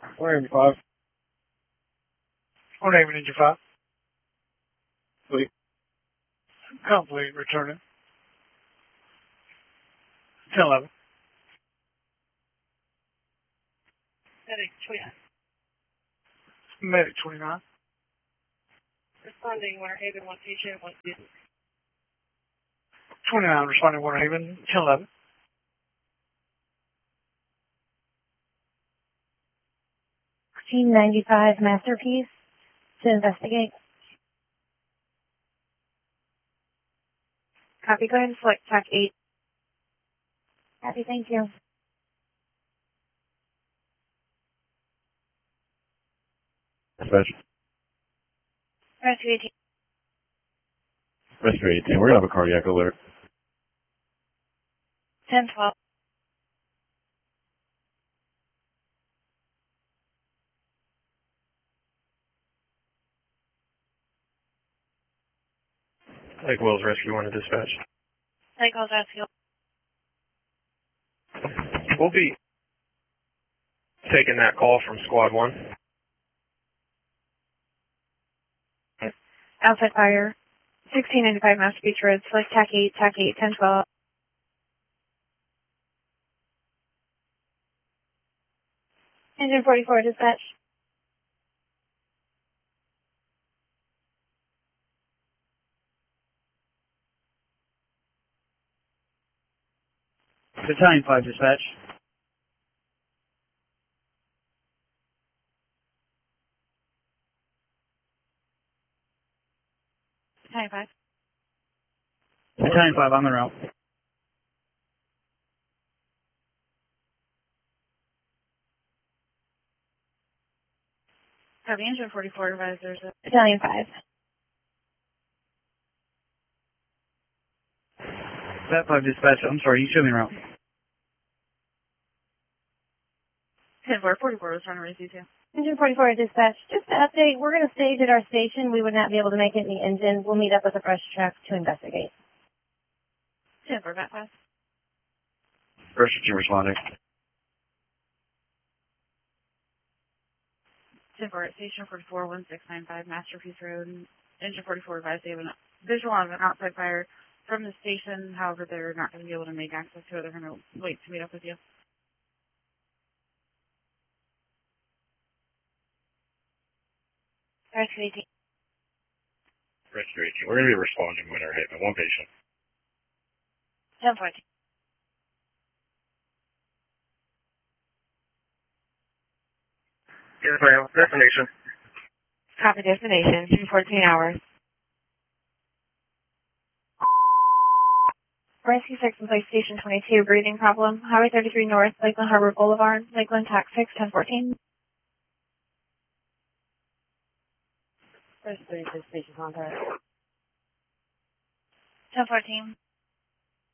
1 5. 1 Haven Ninja 5. Complete. Complete, returning. 10-11. Medic 29. Medic 29. Responding Winter Haven 1 patient 1 student. 29 responding Winter Haven, 10-11. $16.95 Masterpiece to investigate. Copy, go ahead and select TAC 8. Happy, thank you. Dispatch. Rescue 18. Rescue 18. We're going to have a cardiac alert. 10-12. Lake Wells Rescue 1 to dispatch. Lake Wells Rescue. We'll be taking that call from Squad 1. Outside fire. 1695 Masterpiece Road. Select TAC 8, TAC 8, 10-12. Engine 44 dispatch. Battalion 5 dispatch. Battalion 5. Battalion 5 on the route. Copy, Engine 44 advisors. Battalion 5. Bat 5 dispatch. I'm sorry, you showed me route. 10-4, 44 was trying to raise you too. Engine 44 dispatch. Just to update, we're going to stage at our station. We would not be able to make it in the engine. We'll meet up with a brush truck to investigate. 10-4, Bat 5. First team responding. 10-4 at Station 44, 1695 Masterpiece Road. Engine 44 advised they have a visual on an outside fire from the station. However, they're not going to be able to make access to it. They're going to wait to meet up with you. Rescue 18. Rescue 18. We're going to be responding Winter Haven. 1 patient. 10-14. Yes, ma'am. Destination. Copy, destination. 14 hours. Rescue 6 in place, Station 22, breathing problem. Highway 33 North, Lakeland Harbor Boulevard, Lakeland TAC 6, 1014. Rescue 3 to station contact. 1014.